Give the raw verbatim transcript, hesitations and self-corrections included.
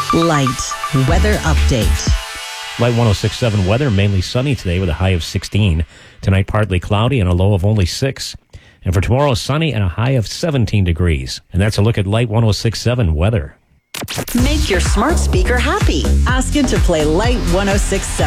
Light weather update. Light one oh six point seven weather, mainly sunny today with a high of sixteen. Tonight, partly cloudy and a low of only six. And for tomorrow, sunny and a high of seventeen degrees. And that's a look at Light one oh six point seven weather. Make your smart speaker happy. Ask it to play Light one oh six point seven.